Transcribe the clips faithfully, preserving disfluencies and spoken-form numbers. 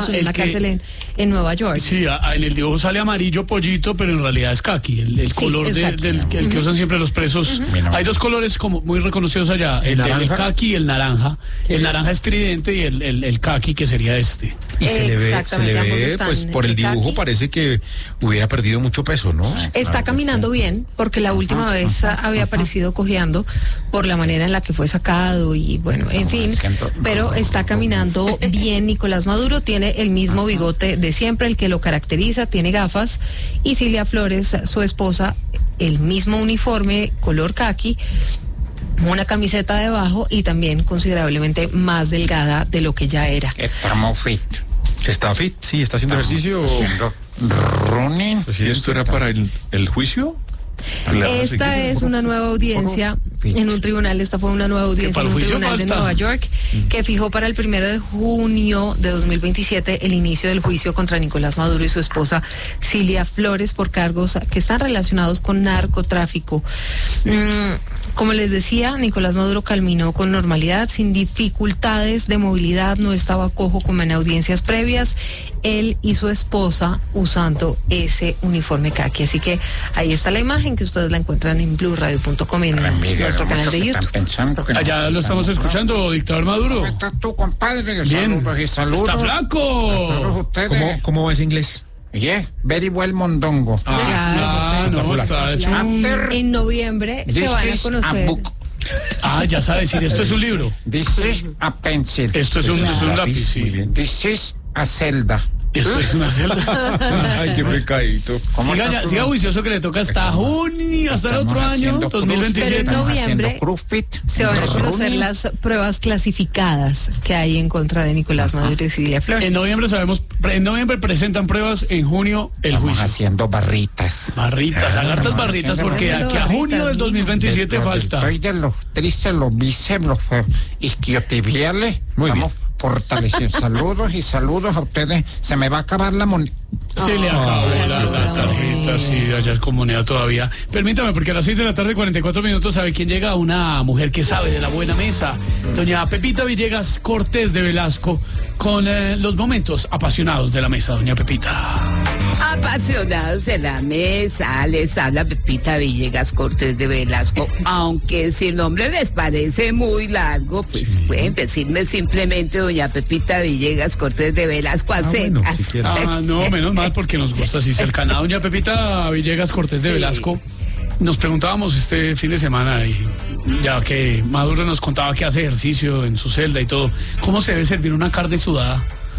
preso en el una que- cárcel en, en Nueva York. Sí, a- a- en el dibujo sale amarillo pollito, pero en realidad es caqui, el, el Sí, color es de- caqui. del que, el que usan siempre los presos. Mira. Hay dos colores como muy reconocidos allá, el, ¿El del naranja? caqui y el naranja. El naranja es tridente y el, el, el caqui que sería este. Y se le ve, se le Exactamente, ambos ve, están pues por el de dibujo caqui. parece que hubiera perdido mucho peso, ¿no? Está caminando bien, porque la última vez ah, había aparecido cojeando por la manera en la que fue sacado y bueno, en fin, siento- pero está caminando bien Nicolás Maduro, tiene el mismo bigote de siempre, el que lo caracteriza, tiene gafas, y Cilia Flores, su esposa, el mismo uniforme color caqui, una camiseta debajo y también considerablemente más delgada de lo que ya era. Estamos fit. ¿Está fit? Sí, está haciendo ejercicio. Haciendo running. Pues ¿Y esto era para el, el juicio? Claro, Esta sí. es una nueva audiencia en un tribunal, esta fue una nueva audiencia para en el un juicio tribunal de falta. Nueva York que fijó para el primero de junio de dos mil veintisiete el inicio del juicio contra Nicolás Maduro y su esposa Cilia Flores por cargos que están relacionados con narcotráfico. Mm, como les decía, Nicolás Maduro caminó con normalidad, sin dificultades de movilidad, no estaba cojo como en audiencias previas, él y su esposa usando ese uniforme caqui. Así que ahí está la imagen que ustedes la encuentran en blue radio punto com en Envidia, nuestro canal de mucho que YouTube. están pensando que no- Allá lo estamos escuchando, dictador Maduro. ¿Cómo estás tú, compadre? Bien. Saludos y saludos. Está Todos flaco. ustedes. ¿Cómo, ¿Cómo va ese inglés? Yeah, very well mondongo. Ah, no, está hecho un... After En noviembre se this van a is a conocer. book. Ah, ya sabe decir, esto es un libro. This is a pencil. Esto es un, es un lápiz, Muy sí. bien. This is a celda. Esto es una celda. Ay, qué pecadito. ¿Cómo Siga, está ya- tú? siga juicioso que le toca hasta junio, hasta el otro Estamos año, haciendo dos mil veintisiete. Pero en Estamos noviembre haciendo CrossFit. Se van a conocer Running. las pruebas clasificadas que hay en contra de Nicolás Maduro y Cilia Flores. En noviembre sabemos, en noviembre presentan pruebas, en junio el Estamos juicio. haciendo barritas. Barritas, hagan hartas barritas porque haciendo aquí a junio barritas, del dos mil veintisiete Dentro del falta. deltoide, de los tríceps, los bíceps, los eh, isquiotibiales. Muy Vamos fortaleciendo. Saludos y saludos a ustedes. Se me va a acabar la moneda. Se le acabó Ay, la, qué la buena tarjeta, moneda. sí, allá es comunidad todavía. Permítame, porque a las seis de la tarde, cuarenta y cuatro minutos, ¿sabe quién llega? Una mujer que sabe de la buena mesa. Doña Pepita Villegas Cortés de Velasco, con eh, los momentos apasionados de la mesa, doña Pepita. Apasionados de la mesa, les habla Pepita Villegas Cortés de Velasco. Aunque si el nombre les parece muy largo, pues pueden decirme simplemente doña Pepita Villegas Cortés de Velasco a bueno, secas. si quiere. Ah, no, menos mal porque nos gusta así cercana. Doña Pepita Villegas Cortés de Sí. Velasco, nos preguntábamos este fin de semana, y ya que Maduro nos contaba que hace ejercicio en su celda y todo, ¿cómo se debe servir una carne sudada?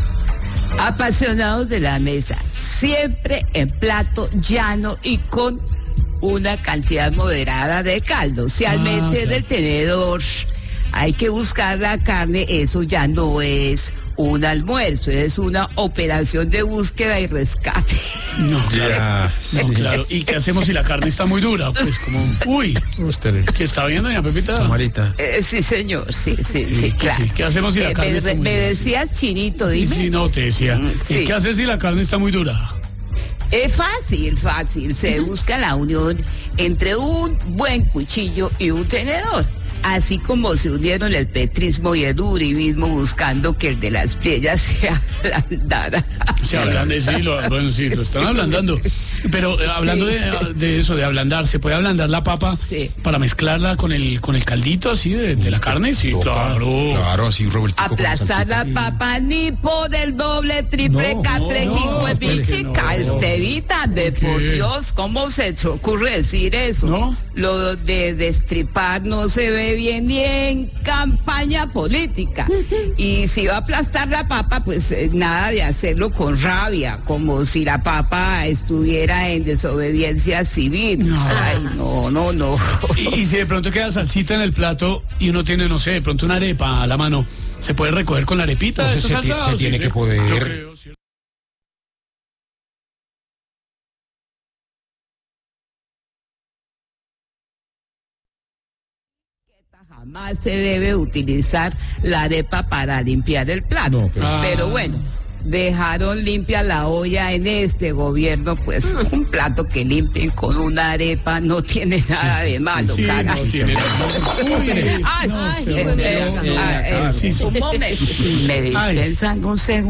Apasionados de la mesa, siempre en plato llano y con una cantidad moderada de caldo. Si al Ah, meter claro. el tenedor hay que buscar la carne, eso ya no es un almuerzo, es una operación de búsqueda y rescate. No, claro. Ya, No, claro. ¿Y qué hacemos si la carne está muy dura? Pues como, uy, Usted, ¿qué está viendo, doña Pepita? Marita. Eh, sí, señor, sí, sí, Sí, sí, que claro. sí. ¿Qué hacemos si la Eh, carne me, está muy me dura? decías, Chinito, Sí, dime. sí, no, te decía. Mm, ¿Y sí. qué hacer si la carne está muy dura? Es fácil, fácil. Se busca la unión entre un buen cuchillo y un tenedor. Así como se unieron el petrismo y el uribismo buscando que el de las playas se ablandara. Se hablan de sí, lo, bueno, sí, lo están ablandando. Pero eh, hablando Sí. de, de eso, de ablandar, ¿se puede ablandar la papa Sí. para mezclarla con el con el caldito así de, de la carne? Sí, claro. Claro, así revueltico. con Aplastar salsita. la papa ni por el doble, triple, No, catre, no, jingue, ¿por qué pichica, no? Estevita, de ¿Por qué? por Dios, ¿cómo se te ocurre decir eso? ¿No? Lo de destripar no se ve bien ni en campaña política. Y si va a aplastar la papa, pues eh, nada de hacerlo con rabia, como si la papa estuviera en desobediencia civil. No. Ay, no, no, no. Y, y si de pronto queda salsita en el plato y uno tiene, no sé, de pronto una arepa a la mano, ¿se puede recoger con la arepita Entonces esa se ti- salsa? se ¿O sí tiene que poder. Yo creo, sí. Jamás se debe utilizar la arepa para limpiar el plato. No, pero- pero... Ah. bueno, dejaron limpia la olla en este gobierno, pues un plato que limpien con una arepa no tiene nada de malo, Sí, cara. no tiene. Uy, Ay, no, ay, se eh, volvió. eh, ah, eh, Sí, sí. un momento. Me Ay. dispensan un segundo.